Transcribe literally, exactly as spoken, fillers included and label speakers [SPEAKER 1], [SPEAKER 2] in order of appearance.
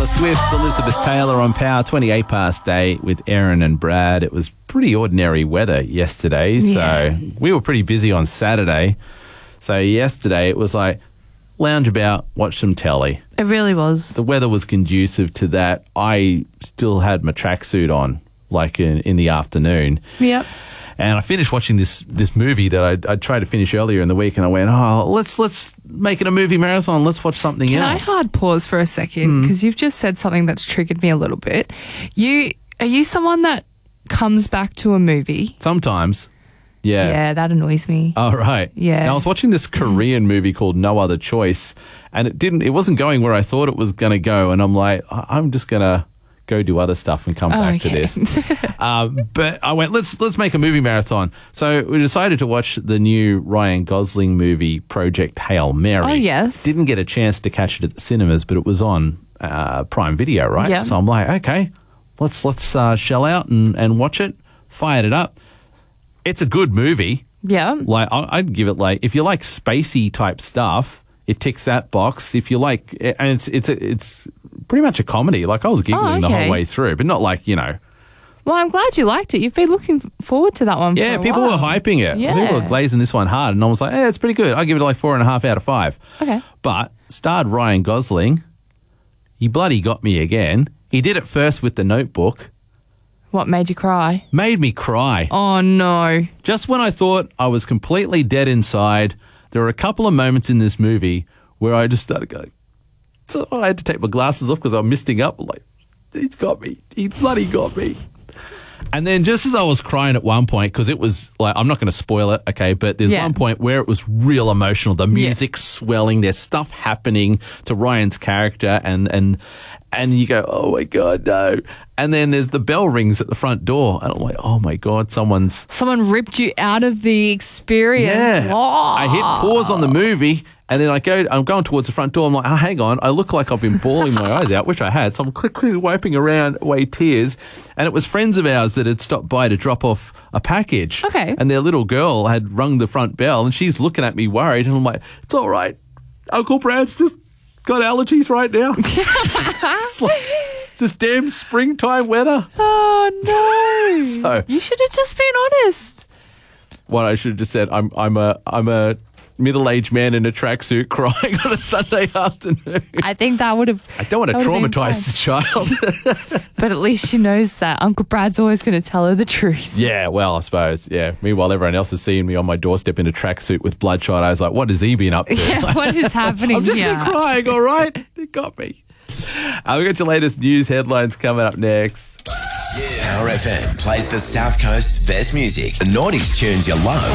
[SPEAKER 1] Taylor Swift's Elizabeth Taylor on Power, twenty-eight past eight with Erin and Brad. It was pretty ordinary weather yesterday, so
[SPEAKER 2] Yeah.
[SPEAKER 1] we were pretty busy on Saturday. So yesterday it was like lounge about, watch some telly.
[SPEAKER 2] It really was.
[SPEAKER 1] The weather was conducive to that. I still had my tracksuit on, like in, in the afternoon.
[SPEAKER 2] Yep.
[SPEAKER 1] And I finished watching this this movie that I I tried to finish earlier in the week, and I went, oh, let's let's make it a movie marathon. Let's watch something
[SPEAKER 2] Can
[SPEAKER 1] else.
[SPEAKER 2] I hard pause for a second?
[SPEAKER 1] Hmm.
[SPEAKER 2] Because you've just said something that's triggered me a little bit. You Are you someone that comes back to a movie?
[SPEAKER 1] Sometimes, yeah.
[SPEAKER 2] Yeah, that annoys me.
[SPEAKER 1] Oh, right.
[SPEAKER 2] Yeah.
[SPEAKER 1] Now, I was watching this Korean movie called No Other Choice, and it didn't. It wasn't going where I thought it was going to go, and I'm like, I- I'm just gonna go do other stuff and come
[SPEAKER 2] Oh,
[SPEAKER 1] back
[SPEAKER 2] okay.
[SPEAKER 1] to this. um, but I went, let's let's make a movie marathon. So we decided to watch the new Ryan Gosling movie, Project Hail Mary.
[SPEAKER 2] Oh, yes.
[SPEAKER 1] Didn't get a chance to catch it at the cinemas, but it was on uh, Prime Video, right?
[SPEAKER 2] Yeah.
[SPEAKER 1] So I'm like, okay, let's let's uh, shell out and, and watch it. Fired it up. It's a good movie.
[SPEAKER 2] Yeah.
[SPEAKER 1] Like I- I'd give it like, if you like spacey type stuff, it ticks that box. If you like, and it's it's a, it's pretty much a comedy. Like I was giggling the
[SPEAKER 2] okay.
[SPEAKER 1] whole way through, but not like, you know.
[SPEAKER 2] Well, I'm glad you liked it. You've been looking forward to that one
[SPEAKER 1] Yeah,
[SPEAKER 2] for a
[SPEAKER 1] people
[SPEAKER 2] while.
[SPEAKER 1] were hyping it.
[SPEAKER 2] Yeah.
[SPEAKER 1] People were glazing this one hard, and I was like, "Hey, it's pretty good." I give it like four and a half out of five.
[SPEAKER 2] Okay.
[SPEAKER 1] But starred Ryan Gosling. He bloody got me again. He did it first with The Notebook.
[SPEAKER 2] What made you cry?
[SPEAKER 1] Made me cry.
[SPEAKER 2] Oh, no.
[SPEAKER 1] Just when I thought I was completely dead inside, there were a couple of moments in this movie where I just started going. So I had to take my glasses off because I'm misting up. Like, he's got me. He bloody got me. And then just as I was crying at one point, because it was like, I'm not going to spoil it, okay, but there's
[SPEAKER 2] Yeah.
[SPEAKER 1] one point where it was real emotional. The music swelling, there's stuff happening to Ryan's character, and and and you go, oh my God, no. And then there's the bell rings at the front door, and I'm like, oh my God, someone's...
[SPEAKER 2] Someone ripped you out of the experience.
[SPEAKER 1] Yeah.
[SPEAKER 2] Oh.
[SPEAKER 1] I hit pause on the movie, and then I go, I'm going towards the front door. I'm like, oh, hang on. I look like I've been bawling my eyes out, which I had. So I'm quickly wiping around away tears. And it was friends of ours that had stopped by to drop off a package.
[SPEAKER 2] Okay.
[SPEAKER 1] And their little girl had rung the front bell, and she's looking at me worried. And I'm like, it's all right. Uncle Brad's just got allergies right now. It's like, it's this damn springtime weather.
[SPEAKER 2] Oh, no.
[SPEAKER 1] So-
[SPEAKER 2] you should have just been honest.
[SPEAKER 1] What I should have just said, I'm I'm a I'm a middle-aged man in a tracksuit crying on a Sunday afternoon.
[SPEAKER 2] I think that would have...
[SPEAKER 1] I don't want to
[SPEAKER 2] that would've been
[SPEAKER 1] traumatize the child.
[SPEAKER 2] But at least she knows that Uncle Brad's always going to tell her the truth.
[SPEAKER 1] Yeah, well, I suppose. Yeah. Meanwhile, everyone else is seeing me on my doorstep in a tracksuit with bloodshot. I was like, what has he been up to?
[SPEAKER 2] Yeah, what is happening
[SPEAKER 1] I've just
[SPEAKER 2] here?
[SPEAKER 1] been crying, all right? It got me. Uh, we got your latest news headlines coming up next.
[SPEAKER 3] Power F M plays the South Coast's best music. The noughties tunes you love.